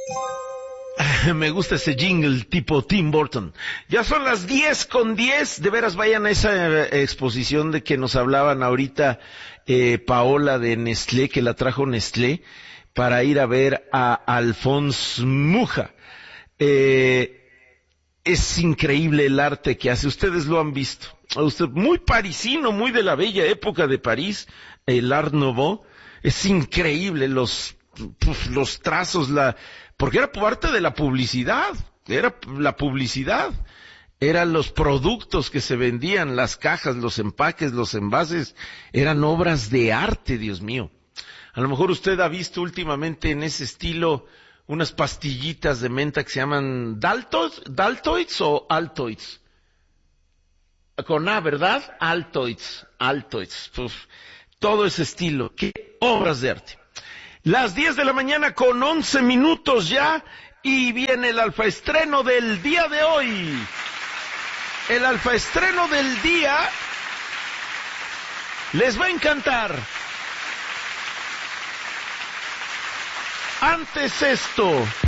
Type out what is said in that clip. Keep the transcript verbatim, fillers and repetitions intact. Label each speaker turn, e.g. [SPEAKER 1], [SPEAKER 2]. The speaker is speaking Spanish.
[SPEAKER 1] Me gusta ese jingle tipo Tim Burton. Ya son las diez con diez. De veras, vayan a esa exposición de que nos hablaban ahorita eh, Paola de Nestlé, que la trajo Nestlé, para ir a ver a Alphonse Mucha. Eh, es increíble el arte que hace. Ustedes lo han visto. Usted, muy parisino, muy de la bella época de París, el Art Nouveau. Es increíble los, los trazos, la... porque era parte de la publicidad, era la publicidad, eran los productos que se vendían, las cajas, los empaques, los envases, eran obras de arte, Dios mío. A lo mejor usted ha visto últimamente en ese estilo unas pastillitas de menta que se llaman Daltoids, Daltoids o Altoids. Con A, ¿verdad? Altoids, Altoids, uf, todo ese estilo, qué obras de arte. Las diez de la mañana con once minutos ya, y viene el alfaestreno del día de hoy. El alfaestreno del día les va a encantar. Antes esto...